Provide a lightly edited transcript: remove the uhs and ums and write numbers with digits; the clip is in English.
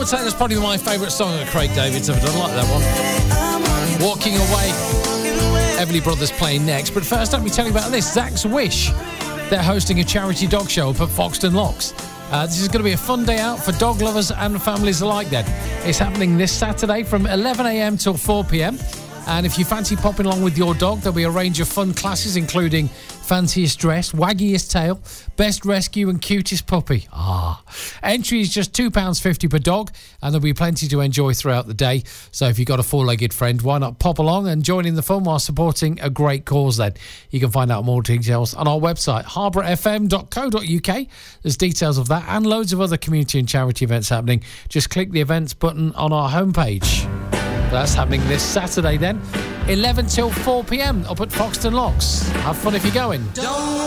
say that's probably my favourite song that Craig David's ever done. I like that one. Walking Away. Everly Brothers playing next. But first, let me tell you about this. Zach's Wish. They're hosting a charity dog show up at Foxton Locks. This is going to be a fun day out for dog lovers and families alike then. It's happening this Saturday from 11 a.m. till 4 p.m. And if you fancy popping along with your dog, there'll be a range of fun classes, including fanciest dress, waggiest tail, best rescue and cutest puppy. Entry is just £2.50 per dog, and there'll be plenty to enjoy throughout the day. So if you've got a four-legged friend, why not pop along and join in the fun while supporting a great cause then. You can find out more details on our website, harbourfm.co.uk. There's details of that and loads of other community and charity events happening. Just click the events button on our homepage. That's happening this Saturday then, 11 till 4 p.m. up at Foxton Locks. Have fun if you're going.